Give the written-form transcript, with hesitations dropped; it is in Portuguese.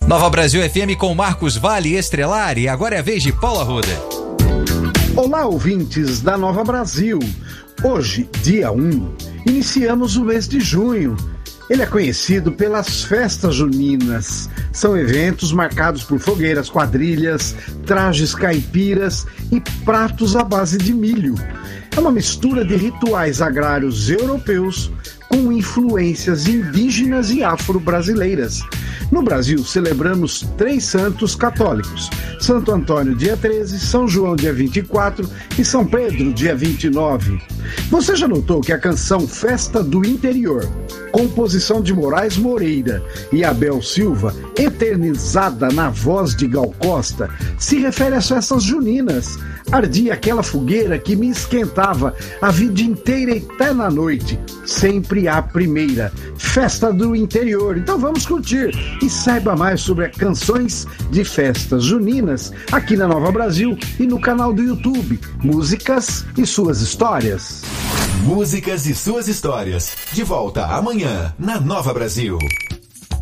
Nova Brasil FM com Marcos Vale Estrelar, e agora é a vez de Paulo Arruda. Olá, ouvintes da Nova Brasil. Hoje, dia 1, iniciamos o mês de junho. Ele é conhecido pelas festas juninas. São eventos marcados por fogueiras, quadrilhas, trajes caipiras e pratos à base de milho. É uma mistura de rituais agrários europeus com influências indígenas e afro-brasileiras. No Brasil, celebramos 3 santos católicos: Santo Antônio, dia 13, São João, dia 24 e São Pedro, dia 29. Você já notou que a canção Festa do Interior, composição de Moraes Moreira e Abel Silva, eternizada na voz de Gal Costa, se refere às festas juninas? Ardia aquela fogueira que me esquentava a vida inteira e até na noite, sempre a primeira. Festa do Interior. Então vamos curtir e saiba mais sobre as canções de festas juninas aqui na Nova Brasil e no canal do YouTube Músicas e Suas Histórias. Músicas e Suas Histórias. De volta amanhã na Nova Brasil.